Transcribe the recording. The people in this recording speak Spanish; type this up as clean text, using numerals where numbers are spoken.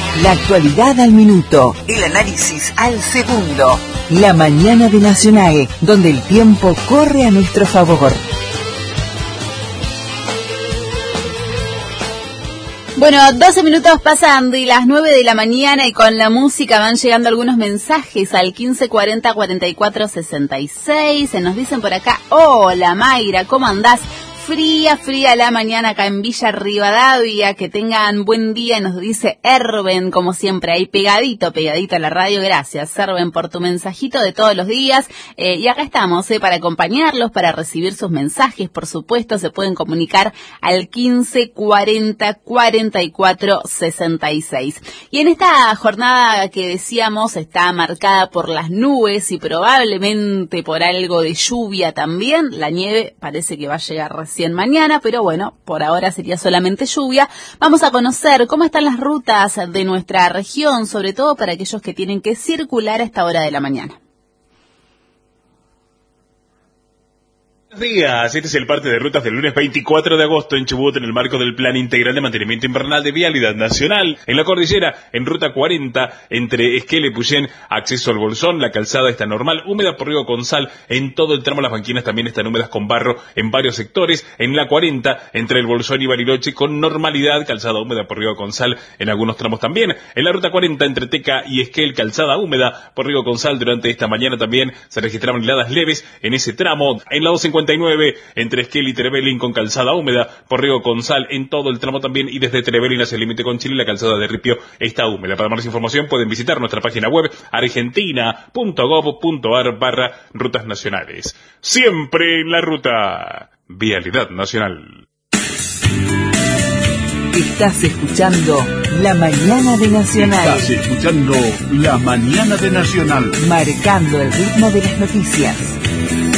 La actualidad al minuto, el análisis al segundo. La mañana de Nacional, donde el tiempo corre a nuestro favor. Bueno, 12 minutos pasando y las 9 de la mañana, y con la música van llegando algunos mensajes al 1540 44 66. Se nos dicen por acá: hola Mayra, ¿cómo andás? Fría la mañana acá en Villa Rivadavia, que tengan buen día, nos dice Erben, como siempre, ahí pegadito a la radio. Gracias, Erben, por tu mensajito de todos los días, y acá estamos, para acompañarlos, para recibir sus mensajes, por supuesto, se pueden comunicar al 1540 44 66. Y en esta jornada que decíamos está marcada por las nubes y probablemente por algo de lluvia también. La nieve parece que va a llegar recién mañana, pero bueno, por ahora sería solamente lluvia. Vamos a conocer cómo están las rutas de nuestra región, sobre todo para aquellos que tienen que circular a esta hora de la mañana. Buenos días, este es el parte de rutas del lunes 24 de agosto en Chubut, en el marco del Plan Integral de Mantenimiento Invernal de Vialidad Nacional. En la cordillera, en ruta 40, entre Esquel y Puyén, acceso al Bolsón, la calzada está normal, húmeda por Río Consal, en todo el tramo las banquinas también están húmedas con barro en varios sectores. En la 40, entre el Bolsón y Bariloche, con normalidad, calzada húmeda por Río Consal, en algunos tramos también. En la ruta 40, entre Teca y Esquel, calzada húmeda por Río Consal, durante esta mañana también se registraron heladas leves en ese tramo. En la 259, entre Esquel y Trevelin, con calzada húmeda por Río Consal en todo el tramo también, y desde Trevelin hacia el límite con Chile la calzada de Ripio está húmeda. Para más información pueden visitar nuestra página web argentina.gov.ar/rutas nacionales. Siempre en la ruta. Vialidad Nacional. Estás escuchando La Mañana de Nacional. Estás escuchando La Mañana de Nacional. Marcando el ritmo de las noticias.